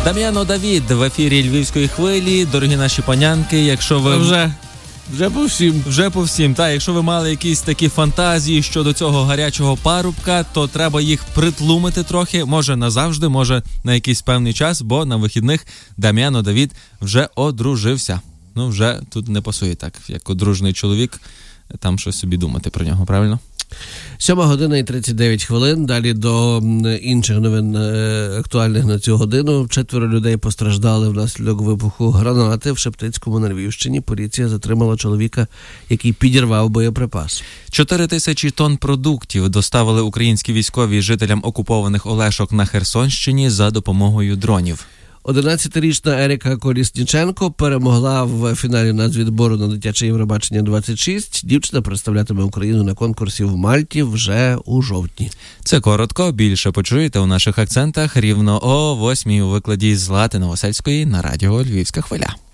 Дам'яно Давід в ефірі Львівської хвилі. Дорогі наші панянки, якщо ви... Вже по всім. Та, якщо ви мали якісь такі фантазії щодо цього гарячого парубка, то треба їх притлумити трохи. Може назавжди, може на якийсь певний час, бо на вихідних Дам'яно Давід вже одружився. Ну, вже тут не пасує так, як одружений чоловік, там щось собі думати про нього, правильно? 7:39. Далі до інших новин актуальних на цю годину. 4 людей постраждали внаслідок вибуху гранати в Шептицькому на Львівщині. Поліція затримала чоловіка, який підірвав боєприпас. 4 тисячі тонн продуктів доставили українські військові жителям окупованих Олешок на Херсонщині за допомогою дронів. 11-річна Еріка Колісніченко перемогла в фіналі нацвідбору на дитяче Євробачення 26. Дівчина представлятиме Україну на конкурсі в Мальті вже у жовтні. Це коротко, більше почуєте у наших акцентах рівно о 8:00 у викладі Злати Новосельської на радіо Львівська хвиля.